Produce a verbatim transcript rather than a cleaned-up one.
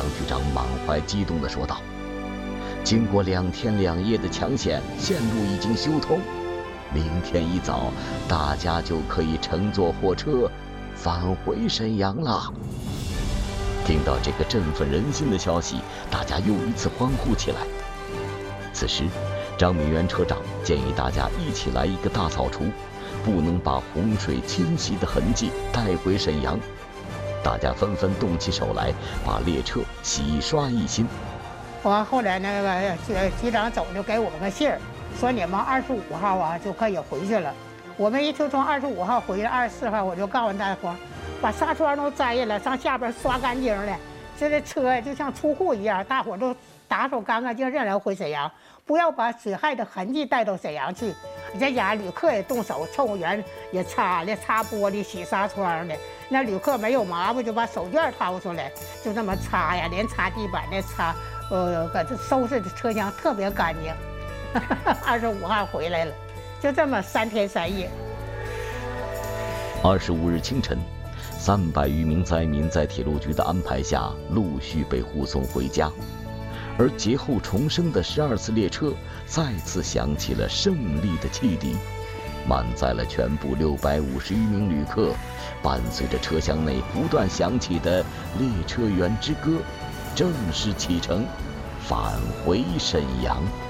局长满怀激动地说道：“经过两天两夜的抢险，线路已经修通，明天一早，大家就可以乘坐火车返回沈阳了。”听到这个振奋人心的消息，大家又一次欢呼起来。此时，张敏元车长建议大家一起来一个大扫除，不能把洪水侵袭的痕迹带回沈阳。大家纷纷动起手来，把列车洗刷一新。 完后来那个局局长走就给我个信儿，说你们二十五号啊就可以回去了。我们一就从二十五号回来，二十四号我就告诉大伙，把纱窗都摘下来，上下边刷干净了。这个车呀就像出户一样，大伙都打扫干干净净，然后回沈阳，不要把水害的痕迹带到沈阳去。这家旅客也动手，乘务员也擦了擦玻璃、洗纱窗的。那旅客没有抹布，就把手绢掏出来，就这么擦呀，连擦地板的擦，呃，搁这收拾的车厢特别干净。二十五号回来了，就这么三天三夜。 二十五日清晨，三百余名灾民在铁路局的安排下，陆续被护送回家。而劫后重生的十二次列车再次响起了胜利的汽笛，满载了全部六百五十余名旅客，伴随着车厢内不断响起的列车员之歌，正式启程，返回沈阳。